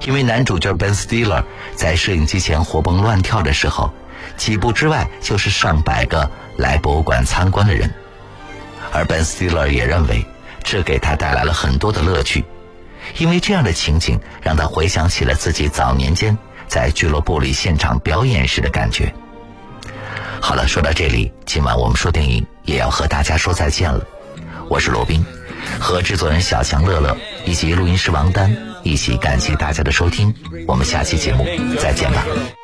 因为男主角 Ben Stiller 在摄影机前活蹦乱跳的时候，几步之外就是上百个来博物馆参观的人。而 Ben Stiller 也认为这给他带来了很多的乐趣，因为这样的情景让他回想起了自己早年间在俱乐部里现场表演时的感觉。好了，说到这里，今晚我们说电影也要和大家说再见了。我是罗宾，和制作人小强、乐乐以及录音师王丹一起感谢大家的收听，我们下期节目再见吧。